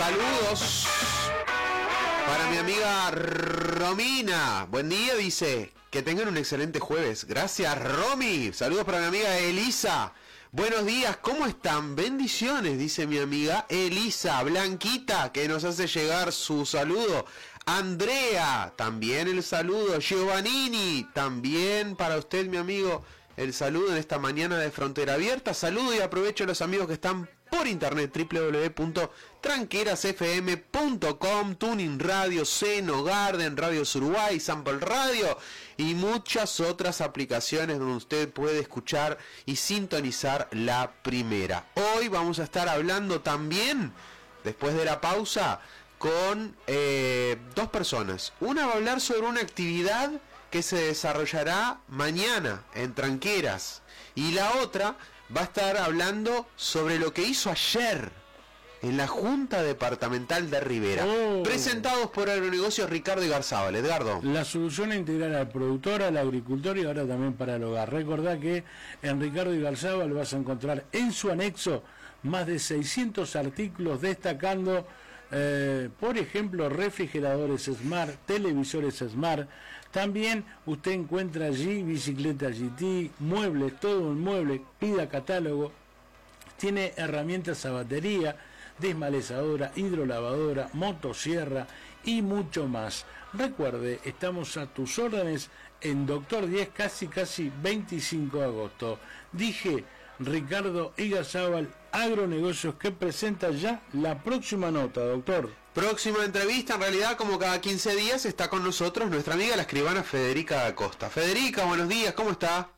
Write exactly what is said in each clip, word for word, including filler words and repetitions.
Saludos para mi amiga Romina. Buen día, dice. Que tengan un excelente jueves. Gracias, Romy. Saludos para mi amiga Elisa. Buenos días, ¿cómo están? Bendiciones, dice mi amiga Elisa. Blanquita, que nos hace llegar su saludo. Andrea, también el saludo. Giovannini, también para usted, mi amigo, el saludo en esta mañana de Frontera Abierta. Saludo y aprovecho a los amigos que están por internet, doble u doble u doble u punto tranqueras f m punto com, Tuning Radio, Seno, Garden, Radio Uruguay, Sample Radio y muchas otras aplicaciones donde usted puede escuchar y sintonizar la primera. Hoy vamos a estar hablando también, después de la pausa, con eh, dos personas. Una va a hablar sobre una actividad que se desarrollará mañana en Tranqueras y la otra va a estar hablando sobre lo que hizo ayer en la Junta Departamental de Rivera. Oh. Presentados por Agronegocios Ricardo y Garzábal. Edgardo. La solución integral al productor, al agricultor y ahora también para el hogar. Recordá que en Ricardo y Garzábal vas a encontrar en su anexo más de seiscientos artículos destacando, eh, por ejemplo, refrigeradores Smart, televisores Smart. También usted encuentra allí bicicletas G T, muebles, todo un mueble, pida catálogo. Tiene herramientas a batería, desmalezadora, hidrolavadora, motosierra y mucho más. Recuerde, estamos a tus órdenes en Doctor diez, casi casi veinticinco de agosto. Dije Ricardo Igazábal, Agronegocios, que presenta ya la próxima nota, doctor. Próxima entrevista, en realidad, como cada quince días, está con nosotros nuestra amiga la escribana Federica Acosta. Federica, buenos días, ¿cómo está?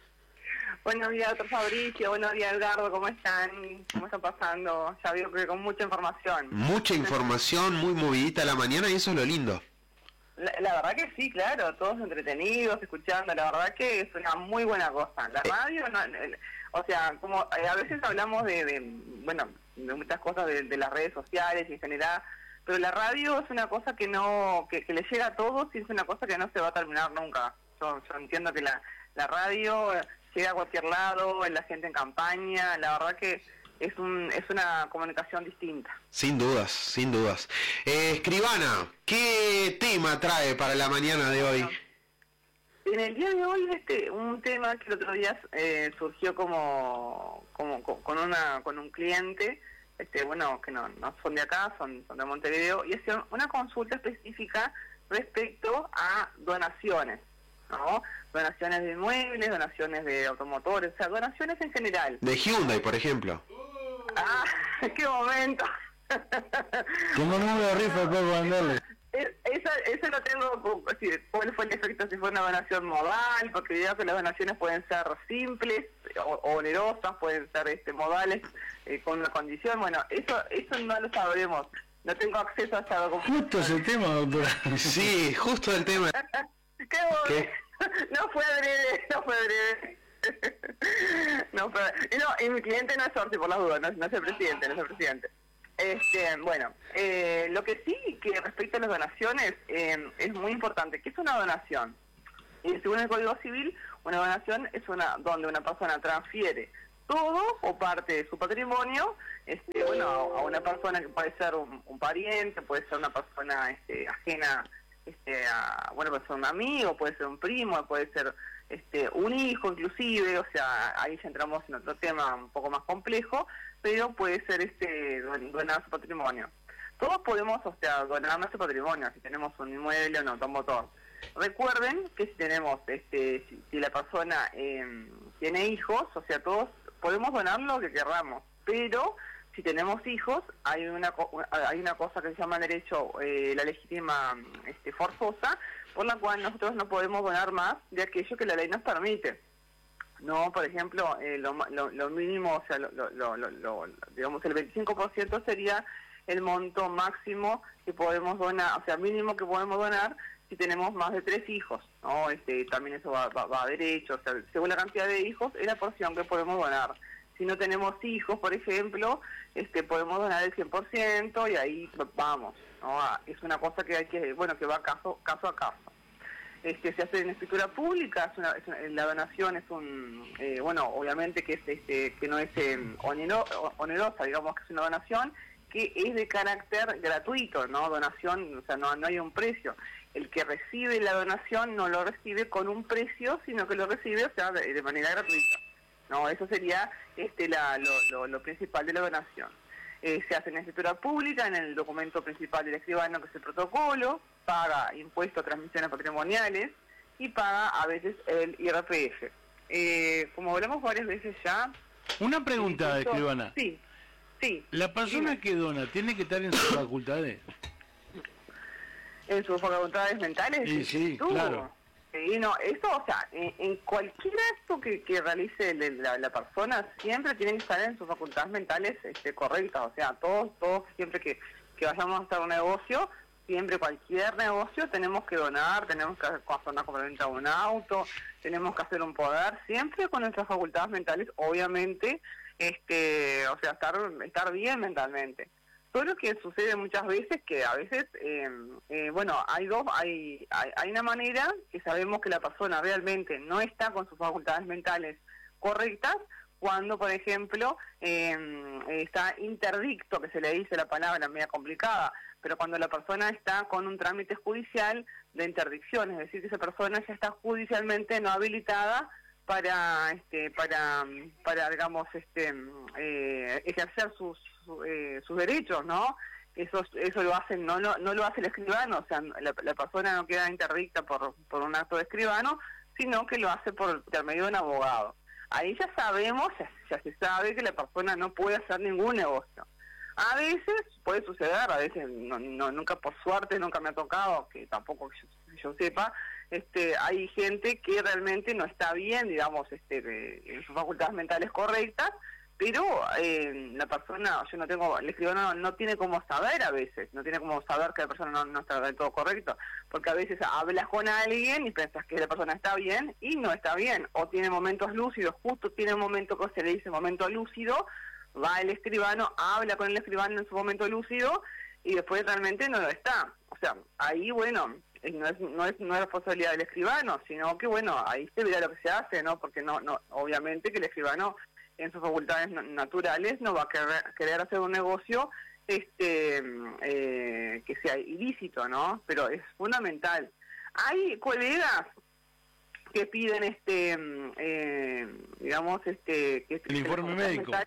Buenos días, doctor Fabricio, buenos días, Edgardo, ¿cómo están? ¿Cómo están pasando? Ya veo que con mucha información. Mucha información, muy movidita la mañana y eso es lo lindo. La, la verdad que sí, claro, todos entretenidos, escuchando, la verdad que es una muy buena cosa. La radio, no, el, o sea, como eh, a veces hablamos de, de, bueno, de muchas cosas de, de las redes sociales y en general, pero la radio es una cosa que no, que, que le llega a todos y es una cosa que no se va a terminar nunca. Yo, yo entiendo que la, la radio llega a cualquier lado, la gente en campaña, la verdad que es un es una comunicación distinta. Sin dudas, sin dudas. Eh, escribana, ¿qué tema trae para la mañana de hoy? Bueno, en el día de hoy este un tema que el otro día eh, surgió como, como con una con un cliente, este bueno que no no son de acá, son, son de Montevideo, y es una consulta específica respecto a donaciones, ¿no? Donaciones de inmuebles, donaciones de automotores, o sea, donaciones en general. De Hyundai, por ejemplo. Ah, qué momento. Como número de rifa puedo venderle. Eso, eso lo tengo, cuál fue el efecto, si fue una donación modal, porque digo que las donaciones pueden ser simples o, o onerosas, pueden ser este modales eh, con una condición. Bueno, eso eso no lo sabremos, no tengo acceso a esa documentación. Justo ese tema, doctora. Sí, justo el tema. ¿Qué, ¿Qué? No fue adrede, no fue adrede. No fue y no, y mi cliente no es Orti, por las dudas, no, no es el presidente, no es el presidente. Este, bueno, eh, lo que sí, que respecto a las donaciones, eh, es muy importante. ¿Qué es una donación? Eh, según el Código Civil, una donación es una donde una persona transfiere todo o parte de su patrimonio, este, bueno, a, a una persona que puede ser un, un pariente, puede ser una persona este, ajena, este, a, bueno, puede ser un amigo, puede ser un primo, puede ser este, un hijo inclusive, o sea, ahí ya entramos en otro tema un poco más complejo, pero puede ser este donar su patrimonio. Todos podemos, o sea, donar nuestro patrimonio, si tenemos un inmueble o un automotor. Recuerden que si tenemos, este, si, si la persona eh, tiene hijos, o sea, todos podemos donar lo que querramos, pero si tenemos hijos, hay una hay una cosa que se llama derecho, eh, la legítima este, forzosa, por la cual nosotros no podemos donar más de aquello que la ley nos permite. No, por ejemplo, eh, lo, lo, lo mínimo, o sea, lo, lo, lo, lo, digamos el veinticinco por ciento sería el monto máximo que podemos donar, o sea, mínimo que podemos donar si tenemos más de tres hijos, ¿no? Este, también eso va, va, va a derecho, o sea, según la cantidad de hijos es la porción que podemos donar. Si no tenemos hijos, por ejemplo, este, podemos donar el cien por ciento y ahí vamos, ¿no? Es una cosa que hay que, bueno, que va caso, caso a caso. Este, se hace en escritura pública, es una, es una, la donación es un, eh, bueno, obviamente que es este, que no es eh, onero, onerosa, digamos que es una donación que es de carácter gratuito, ¿no? Donación, o sea, no, no hay un precio. El que recibe la donación no lo recibe con un precio, sino que lo recibe, o sea, de, de manera gratuita. No, eso sería este la, lo, lo, lo principal de la donación. Eh, se hace en la escritura pública, en el documento principal del escribano, que es el protocolo, paga impuestos a transmisiones patrimoniales y paga a veces el I R P F. Eh, como hablamos varias veces ya... Una pregunta, incluso, escribana. Sí, sí. ¿La persona Dime. que dona tiene que estar en sus facultades? ¿En sus facultades mentales? Sí, sí, Tú. claro. Sí, no, eso, o sea, en, en cualquier acto que, que realice la, la persona, siempre tienen que estar en sus facultades mentales este, correctas. O sea, todos, todos siempre que, que vayamos a hacer un negocio, siempre cualquier negocio tenemos que donar, tenemos que hacer una compraventa de un auto, tenemos que hacer un poder, siempre con nuestras facultades mentales, obviamente, este, o sea, estar, estar bien mentalmente. Solo que sucede muchas veces que a veces, eh, eh, bueno, hay dos, hay, hay hay una manera que sabemos que la persona realmente no está con sus facultades mentales correctas, cuando, por ejemplo, eh, está interdicto, que se le dice la palabra media complicada, pero cuando la persona está con un trámite judicial de interdicción, es decir, que esa persona ya está judicialmente no habilitada para este para para digamos este eh, ejercer sus su, eh, sus derechos, ¿no? Eso eso lo hacen no lo, no lo hace el escribano, o sea, la, la persona no queda interdicta por por un acto de escribano, sino que lo hace por intermedio de un abogado. Ahí ya sabemos, ya, ya se sabe que la persona no puede hacer ningún negocio. A veces puede suceder, a veces no, no nunca por suerte nunca me ha tocado, que tampoco que yo, yo sepa, este hay gente que realmente no está bien, digamos, este de, en sus facultades mentales correctas, pero eh, la persona, yo no tengo, el escribano no, no tiene cómo saber a veces, no tiene cómo saber que la persona no, no está del todo correcto, porque a veces hablas con alguien y piensas que la persona está bien y no está bien, o tiene momentos lúcidos, justo tiene un momento que se le dice momento lúcido, va el escribano, habla con el escribano en su momento lúcido y después realmente no lo está. O sea, ahí, bueno, no es no es no es responsabilidad del escribano, sino que, bueno, ahí se verá lo que se hace, ¿no? Porque no no obviamente que el escribano en sus facultades naturales no va a querer, querer hacer un negocio este eh, que sea ilícito, ¿no? Pero es fundamental. Hay colegas que piden este eh, digamos este que el informe médico. Mentales.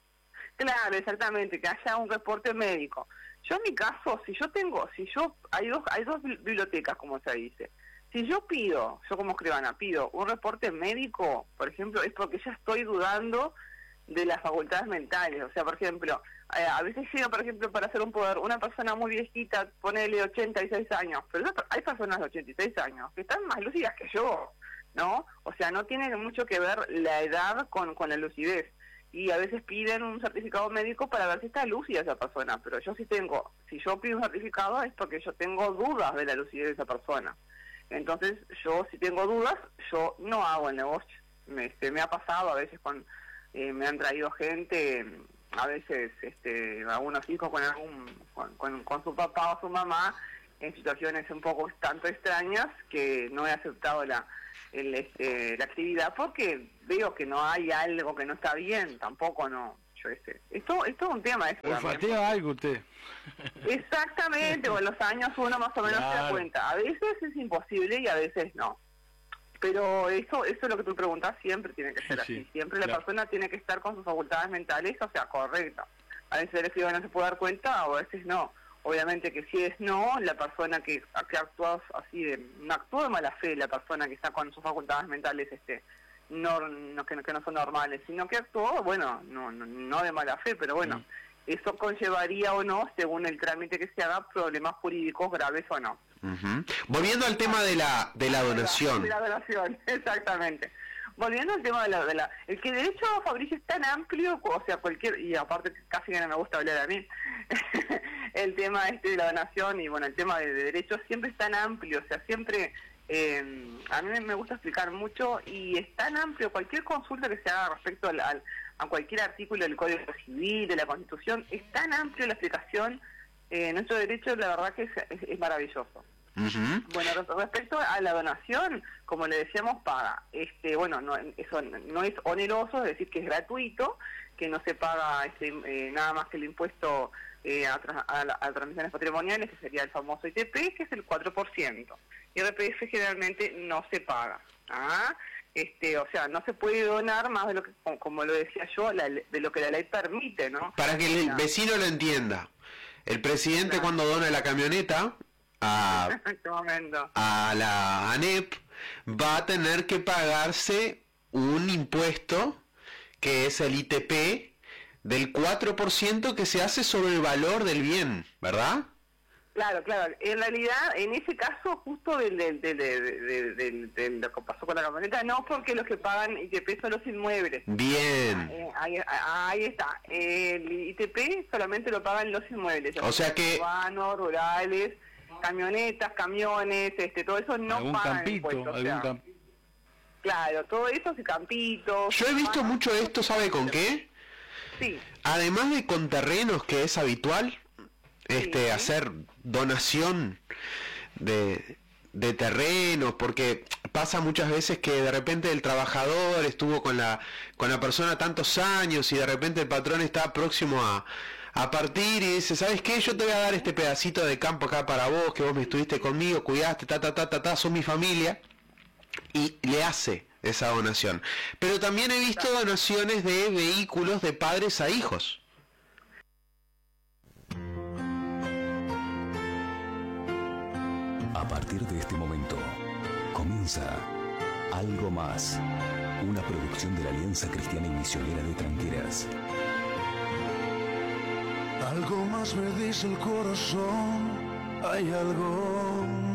Claro, exactamente, que haya un reporte médico. Yo en mi caso, si yo tengo, si yo, hay dos, hay dos bibliotecas, como se dice. Si yo pido, yo como escribana, pido un reporte médico, por ejemplo, es porque ya estoy dudando de las facultades mentales. O sea, por ejemplo, eh, a veces llega, por ejemplo, para hacer un poder, una persona muy viejita, ponele ochenta y seis años, pero hay personas de ochenta y seis años que están más lúcidas que yo, ¿no? O sea, no tiene mucho que ver la edad con, con la lucidez. Y a veces piden un certificado médico para ver si está lúcida esa persona, pero yo sí tengo, si yo pido un certificado es porque yo tengo dudas de la lucidez de esa persona. Entonces, yo si tengo dudas, yo no hago el negocio. Me, este, me ha pasado a veces con, eh, me han traído gente, a veces este, algunos hijos con algún, con, con, con su papá o su mamá, en situaciones un poco tanto extrañas que no he aceptado la el, este, la actividad porque veo que no hay algo que no está bien, tampoco no, yo sé. Esto, esto es un tema. Olfatea algo usted. Exactamente, con los años uno más o menos claro. Se da cuenta. A veces es imposible y a veces no. Pero eso, eso es lo que tú preguntas, siempre tiene que ser sí, así. Sí, siempre la claro. persona tiene que estar con sus facultades mentales, o sea, correcta. A veces el escribano no se puede dar cuenta, o a veces no. Obviamente que si es no, la persona que, que actúa así, de, no actúa de mala fe, la persona que está con sus facultades mentales este no, no que, que no son normales, sino que actuó, bueno, no, no, no de mala fe, pero bueno, mm. eso conllevaría o no, según el trámite que se haga, problemas jurídicos graves o no. Uh-huh. Volviendo al tema de la de la donación. De la donación, exactamente. Volviendo al tema de la, de la... El que de hecho, Fabricio, es tan amplio, o sea, cualquier... Y aparte casi que no me gusta hablar a mí. El tema este de la donación y, bueno, el tema de, de derechos siempre es tan amplio. O sea, siempre... Eh, a mí me gusta explicar mucho y es tan amplio. Cualquier consulta que se haga respecto al, al, a cualquier artículo del Código Civil, de la Constitución, es tan amplio la explicación. Eh, nuestro derecho, la verdad que es, es, es maravilloso. Uh-huh. Bueno, respecto a la donación, como le decíamos, paga. Este, bueno, no, eso no es oneroso, es decir, que es gratuito, que no se paga este, eh, nada más que el impuesto eh, a, tra a, a, a transmisiones patrimoniales, que sería el famoso I T P, que es el cuatro por ciento. I R P F generalmente no se paga. ¿Ah? Este, o sea, no se puede donar más de lo que, como lo decía yo, la, de lo que la ley permite, ¿no? Para que el vecino lo entienda, el presidente claro. cuando dona la camioneta a, a la ANEP va a tener que pagarse un impuesto que es el I T P del cuatro por ciento que se hace sobre el valor del bien, ¿verdad? Claro, claro. En realidad, en ese caso, justo de, de, de, de, de, de, de lo que pasó con la camioneta, no, porque los que pagan I T P son los inmuebles. Bien. Eh, ahí, ahí está. El I T P solamente lo pagan los inmuebles. O sea que... urbanos, rurales, camionetas, camiones, este, todo eso no algún pagan campito, impuestos. algún o sea, camp... Claro, todo eso es campitos. Yo he visto mucho esto, ¿sabe con qué? Sí. Además de con terrenos, que es habitual, este, sí. hacer donación de, de terrenos, porque pasa muchas veces que de repente el trabajador estuvo con la con la persona tantos años y de repente el patrón está próximo a, a partir y dice, ¿sabes qué? Yo te voy a dar este pedacito de campo acá para vos, que vos me estuviste conmigo, cuidaste, ta, ta, ta, ta, ta, sos mi familia, y le hace esa donación. Pero también he visto donaciones de vehículos de padres a hijos. A partir de este momento, comienza Algo Más, una producción de la Alianza Cristiana y Misionera de Tranqueras. Algo más me dice el corazón, hay algo